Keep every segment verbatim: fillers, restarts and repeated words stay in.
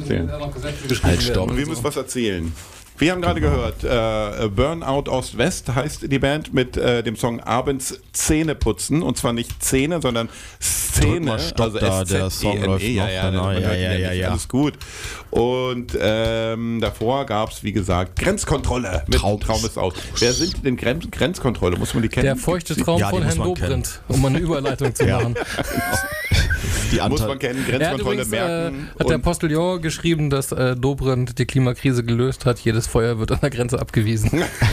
erzählen. Halt, stopp. Wir müssen was erzählen. Wir haben gerade gehört, äh, Burnout Ost-West heißt die Band mit äh, dem Song Abends Zähne putzen. Und zwar nicht Zähne, sondern Szene. Stopp, also da, der Song läuft ja, noch. ja, Genau, ja, ja, ja, ja, ja. Alles gut. Und ähm, davor gab es, wie gesagt, Grenzkontrolle mit Traum, Traum ist aus. Wer sind denn Grenz Grenzkontrolle? Muss man die kennen? Der feuchte Traum Ja, die von muss Herrn man Dobrindt, um mal eine Überleitung zu Ja. machen. Die Muss Anteil- man kennen, Er hat Grenzkontrolle übrigens, äh, merken. hat der und- Postillon geschrieben, dass äh, Dobrindt die Klimakrise gelöst hat. Jedes Feuer wird an der Grenze abgewiesen.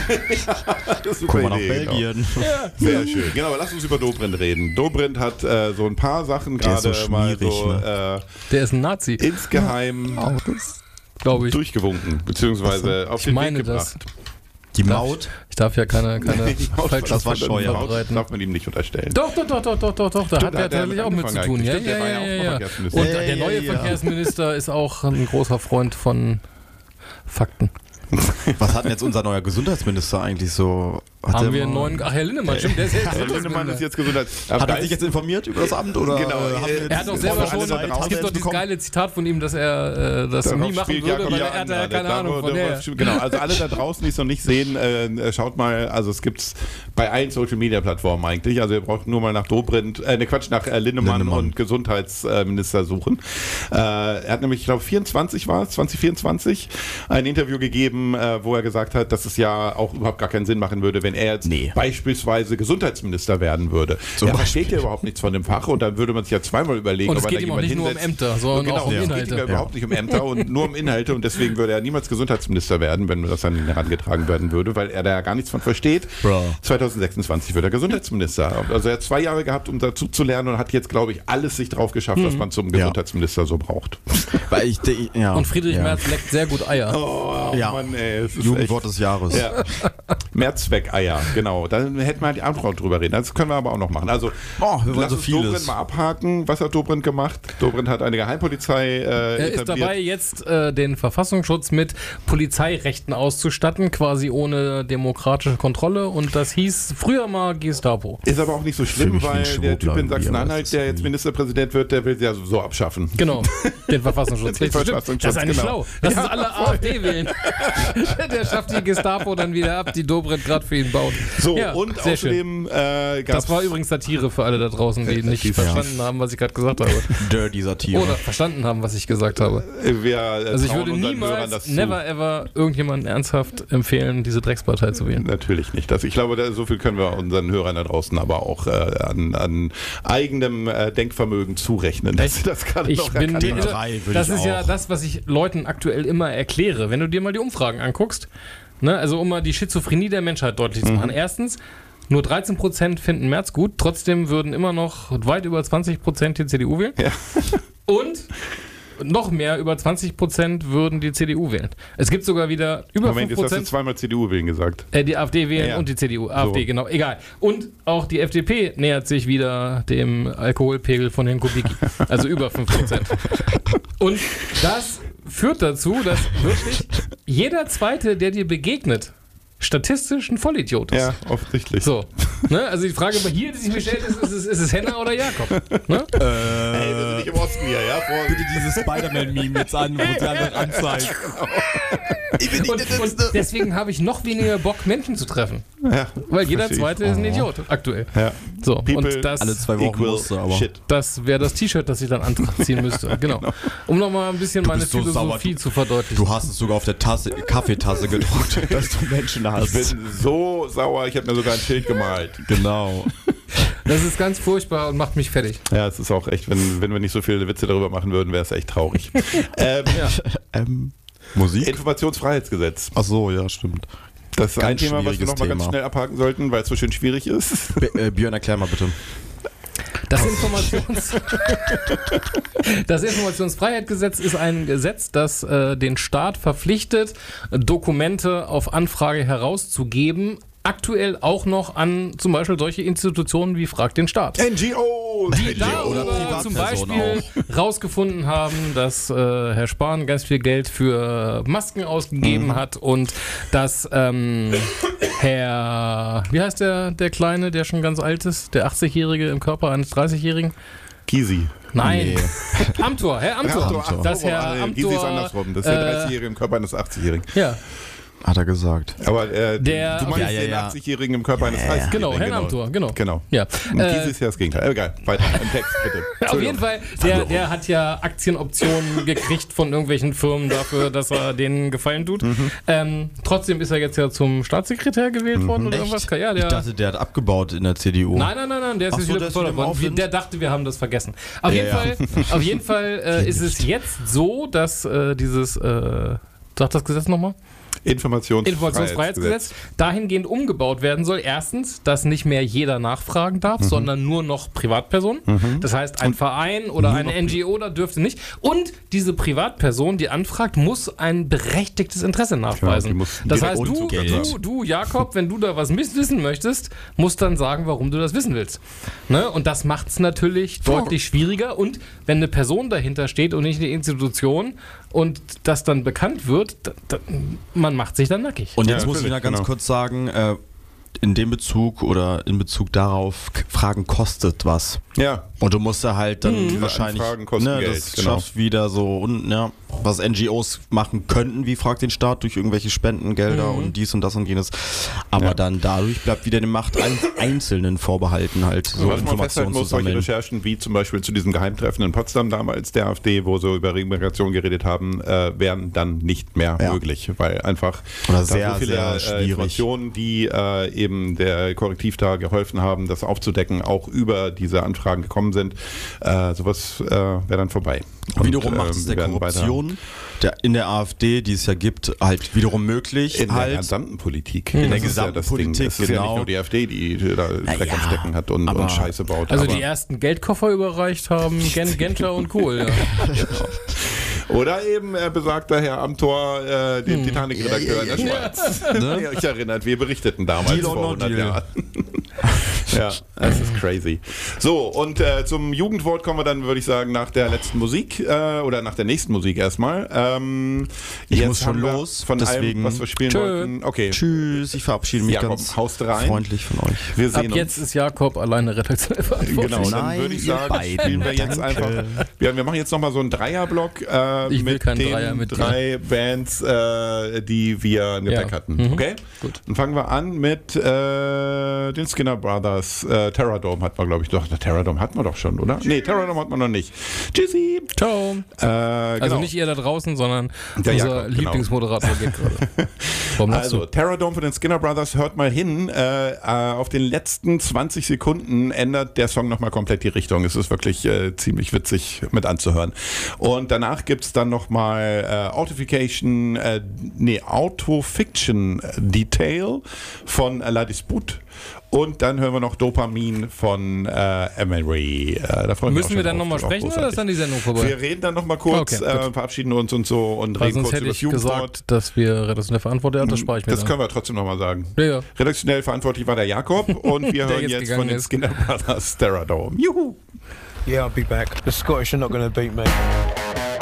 Das ist Guck mal nach Idee, genau. Belgien. Sehr schön. Genau, aber lass uns über Dobrindt reden. Dobrindt hat äh, so ein paar Sachen Der ist gerade so mal schmierig, so ne? Der ist ein Nazi, äh, insgeheim glaube ich. durchgewunken, beziehungsweise auf Ich den meine Weg das. gebracht. Die Maut. Ich darf ja keine, keine falschen das war Fakten Scheuer. verbreiten. darf man ihm nicht unterstellen. Doch, doch, doch, doch, doch, doch, doch. Da Stimmt, hat da er hat er tatsächlich auch mit zu angefangen tun. Ja, eigentlich. ja, Stimmt, der war ja, ja auch ja. Verkehrsminister. Und Ja, der ja, neue ja. Verkehrsminister ist auch ein großer Freund von Fakten. Was hat denn jetzt unser neuer Gesundheitsminister eigentlich so? Hat Haben der wir einen mal- neuen. Ach, Herr Lindemann, stimmt, der ist jetzt. Herr Lindemann ist jetzt Gesundheit. Hat er sich jetzt informiert über das Amt? Oder Genau, äh, haben wir äh, jetzt Er hat doch eine selber volle schon, Zeit- es gibt doch dieses bekommen? geile Zitat von ihm, dass er äh, das Darauf nie machen spielt würde, Jakob weil er Jan hat ja gerade. keine Da Ahnung wurde- von der. was- Genau, also alle da draußen, die es noch nicht sehen, äh, schaut mal, also es gibt es bei allen Social Media Plattformen eigentlich, also ihr braucht nur mal nach Dobrindt, äh, ne Quatsch, nach äh, Lindemann, Lindemann. und Gesundheitsminister suchen. Äh, er hat nämlich, ich glaube vierundzwanzig war es, zwanzig vierundzwanzig, ein Interview gegeben, äh, wo er gesagt hat, dass es ja auch überhaupt gar keinen Sinn machen würde, wenn er jetzt Nee. beispielsweise Gesundheitsminister werden würde. Zum er Beispiel. versteht ja überhaupt nichts von dem Fach und dann würde man sich ja zweimal überlegen, Und ob es er geht da ihm auch jemanden nicht nur um hinsetzt. Ämter, sondern genau, auch um es geht ihm Inhalte. ja überhaupt nicht um Ämter und nur um Inhalte und deswegen würde er niemals Gesundheitsminister werden, wenn das an ihn herangetragen werden würde, weil er da ja gar nichts von versteht. Bro. zwanzig sechsundzwanzig wird er Gesundheitsminister. Also er hat zwei Jahre gehabt, um dazu zu lernen und hat jetzt, glaube ich, alles sich drauf geschafft, was man zum Gesundheitsminister so braucht. Weil ich, de- ja. Und Friedrich ja. Merz leckt sehr gut Eier. Oh, Ja. Mann, ey. Es ist Jugendwort echt, des Jahres. ja. Mehrzweckeier, genau. Da hätten wir halt die Abend drüber reden. Das können wir aber auch noch machen. Also, Oh, wir wollen lass so uns vieles. Dobrindt mal abhaken. Was hat Dobrindt gemacht? Dobrindt hat eine Geheimpolizei äh, Er ist etabliert. dabei, jetzt äh, den Verfassungsschutz mit Polizeirechten auszustatten, quasi ohne demokratische Kontrolle. Und das hieß früher mal Gestapo. Ist aber auch nicht so Für schlimm, mich wie ein weil der Typ Schwurbler in Sachsen-Anhalt, irgendwie, der aber jetzt das ist Ministerpräsident wird, der will sie ja sowieso abschaffen. Genau, den Verfassungsschutz. Den Richtig, stimmt. Verfassungsschutz, Das ist eigentlich genau. schlau. Lass uns Ja, alle AfD wählen. Der schafft die Gestapo dann wieder ab, die Dobrindt gerade für ihn baut. So, Ja, und sehr außerdem äh, gab's Das war übrigens Satire für alle da draußen, die nicht Ja. verstanden haben, was ich gerade gesagt habe. Dirty Satire. Oder verstanden haben, was ich gesagt habe. wir äh, Also ich trauen würde unseren Hörern niemals, das zu. never ever irgendjemandem ernsthaft empfehlen, diese Dreckspartei zu wählen. Natürlich nicht. Das, ich glaube, da, so viel können wir unseren Hörern da draußen aber auch äh, an, an eigenem äh, Denkvermögen zurechnen, dass sie das gerade Ich noch bin, erkannt Den haben. also, drei würde das ich ist ja auch. das, was ich Leuten aktuell immer erkläre. Wenn du dir mal die Umfragen anguckst, ne, also um mal die Schizophrenie der Menschheit deutlich zu machen. Erstens, nur dreizehn Prozent finden Merz gut, trotzdem würden immer noch weit über zwanzig Prozent die C D U wählen. Ja. Und noch mehr, über zwanzig Prozent würden die C D U wählen. Es gibt sogar wieder über Moment, fünf jetzt hast du Prozent. zweimal C D U wählen gesagt. Äh, die AfD wählen Ja. und die C D U. AfD, So. genau. Egal. Und auch die F D P nähert sich wieder dem Alkoholpegel von Herrn Kubicki. Also über fünf Prozent. Und das führt dazu, dass wirklich jeder Zweite, der dir begegnet, statistisch ein Vollidiot ist. Ja, offensichtlich. So. Ne? Also die Frage bei hier, die sich mir stellt, ist, ist, es, ist es Henna oder Jakob? Ne? Hey, wir sind nicht im Osten hier, ja? Vor Bitte dieses Spider-Man-Meme jetzt an, wo sie alle anzeigen. Ich bin nicht Und, der und Letzte. deswegen habe ich noch weniger Bock, Menschen zu treffen. ja, Weil jeder verstehe ich. Zweite ist ein Idiot, aktuell. Ja. So, People und das, Alle zwei Wochen Equal musst du aber. shit. das wäre das T-Shirt, das ich dann anziehen müsste. Genau. Um nochmal ein bisschen meine bist so Philosophie sauer, du- zu verdeutlichen. Du hast es sogar auf der Tasse, Kaffeetasse gedruckt, dass du Menschen Ich hast. bin so sauer, ich habe mir sogar ein Schild gemalt. Genau. Das ist ganz furchtbar und macht mich fertig. Ja, es ist auch echt, wenn, wenn wir nicht so viele Witze darüber machen würden, wäre es echt traurig. ähm, Ähm, Musik? Informationsfreiheitsgesetz. Ach so, ja, stimmt. Das ist ein Ganz Thema, was wir schwieriges noch mal ganz Thema. schnell abhaken sollten, weil es so schön schwierig ist. B äh, Björn, erklär mal bitte. Das, Informations das Informationsfreiheitsgesetz ist ein Gesetz, das äh, den Staat verpflichtet, Dokumente auf Anfrage herauszugeben. Aktuell auch noch an zum Beispiel solche Institutionen wie Frag den Staat. N G Os! Die darüber zum Beispiel rausgefunden haben, dass äh, Herr Spahn ganz viel Geld für Masken ausgegeben Mhm. hat und dass ähm, Herr, wie heißt der, der Kleine, der schon ganz alt ist, der achtzig-Jährige im Körper eines dreißig-Jährigen? Gysi. Nein. Amtor, Herr Amtor. Amtor, ach, Das so, Herr ah, Amtor. Gysi ist andersrum. Das ist der äh, dreißigjährige im Körper eines achtzigjährigen. Ja, Hat er gesagt. Aber äh, Der- du meinst Ja, ja, den ja. achtzigjährigen im Körper eines dreißigjährigen. genau, Herr Amtor, genau. Genau. Ja. Und Äh, Gysi ist ja das Gegenteil. Egal, weiter. Im Text, bitte. Auf jeden Fall, der, der hat ja Aktienoptionen gekriegt von irgendwelchen Firmen dafür, dass er denen Gefallen tut. Mhm. Ähm, trotzdem ist er jetzt ja zum Staatssekretär gewählt worden oder Echt? irgendwas. Ja, der, Ich dachte, der hat abgebaut in der C D U. Nein, nein, nein, nein, der ist Ach jetzt so, wieder der ist wieder befördert im worden. Aufwind? Der dachte, wir haben das vergessen. Auf Ja, jeden ja. Fall, auf jeden Fall äh, ist es jetzt so, dass äh, dieses, äh, sagt das Gesetz nochmal? Informationsfreiheitsgesetz dahingehend umgebaut werden soll. Erstens, dass nicht mehr jeder nachfragen darf, Mhm. sondern nur noch Privatpersonen. Das heißt, ein Verein oder eine N G O da dürfte nicht. Und diese Privatperson, die anfragt, muss ein berechtigtes Interesse Genau, die nachweisen. muss das direkt heißt, du, Geld. du, du, Jakob, wenn du da was miss- wissen möchtest, musst dann sagen, warum du das wissen willst. Ne? Und das macht es natürlich deutlich schwieriger. Und wenn eine Person dahinter steht und nicht eine Institution und das dann bekannt wird, da, da, man macht sich dann nackig. Und Ja, jetzt muss ich natürlich, noch ganz genau. kurz sagen, äh, in dem Bezug oder in Bezug darauf, K- Fragen kostet was. Ja, Und du musst ja halt dann Diese wahrscheinlich Anfragen kosten ne, Geld, das genau. schafft wieder so und ja, was N G Os machen könnten, wie fragt den Staat durch irgendwelche Spendengelder und dies und das und jenes. Aber Ja. dann dadurch bleibt wieder die Macht ein Einzelnen vorbehalten, halt so was man festhalten Informationen zu muss, solche sammeln. Recherchen wie zum Beispiel zu diesem Geheimtreffen in Potsdam damals der AfD, wo so über Migration geredet haben, äh, wären dann nicht mehr Ja. möglich, weil einfach Oder da sehr, so viele sehr äh, schwierig. Informationen, die äh, eben der Korrektiv da geholfen haben, das aufzudecken, auch über diese Anfragen gekommen sind. Äh, sowas äh, wäre dann vorbei. Und, Wiederum macht ähm, es wir der werden Korruption der, in der AfD, die es ja gibt, halt wiederum möglich. In der halt gesamten Politik. In Das der ist gesamten das Ding. Politik, Es ist ja nicht genau. nur die AfD, die da Dreck ja, am Stecken hat und, aber- und Scheiße baut. Also aber die ersten Geldkoffer überreicht haben Gen Genscher und Kohl. Ja. Oder eben äh, besagter Herr Amtor, äh, den Titanic-Redakteur in der Schweiz. Ne? Ihr euch erinnert, wir berichteten damals Deal or vor no hundert deal. Jahren. Ja, das ist crazy. So, und äh, zum Jugendwort kommen wir dann, würde ich sagen, nach der letzten Musik äh, oder nach der nächsten Musik erstmal. Ähm, Ich jetzt muss schon haben wir los, Von deswegen- allem, was wir spielen Tschö. wollten. Okay, Tschüss, ich verabschiede mich Jakob, ganz haust rein. freundlich von euch. wir Ab sehen jetzt uns. ist Jakob alleine redaktionell verantwortlich. Genau, dann Nein, würde ich ihr sagen, beiden. spielen wir jetzt Danke. einfach. Wir, wir machen jetzt nochmal so einen Dreierblock äh, Ich will mit keinen den Dreier mit dir. drei Bands, äh, die wir im Gepäck Ja. hatten. Mhm. Okay? Gut. Dann fangen wir an mit äh, den Skinner Brothers. Äh, Terradome hat man, glaube ich, doch. Na, Terradome hatten wir doch schon, oder? Nee, Terradome hat man noch nicht. Tschüssi! Ciao. Äh, Also genau. nicht ihr da draußen, sondern Der unser Jakob, genau. Lieblingsmoderator geht gerade. Warum lachst Also, du? Terradome von den Skinner Brothers, hört mal hin. Äh, äh, auf den letzten zwanzig Sekunden ändert der Song nochmal komplett die Richtung. Es ist wirklich äh, ziemlich witzig mit anzuhören. Und danach gibt es dann nochmal äh, Autofication, äh, nee, Autofiction Detail von äh, La Dispute. Und dann hören wir noch Dopamin von äh, Emery. Äh, da freuen Müssen uns wir auch dann schon nochmal drauf. sprechen Auch oder ist dann die Sendung vorbei? Wir reden dann nochmal kurz, Okay, gut. äh, verabschieden uns und so und Weil reden sonst kurz hätte über ich das Jugendwort. gesagt, dass wir redaktionell verantwortlich sind. Das spare ich mir Das dann. können wir trotzdem nochmal sagen. Ja, ja. Redaktionell verantwortlich war der Jakob und wir Der hören jetzt jetzt gegangen von den ist. Skinner Brothers Terradome. Juhu! Yeah, I'll be back. The Scottish are not going to beat me.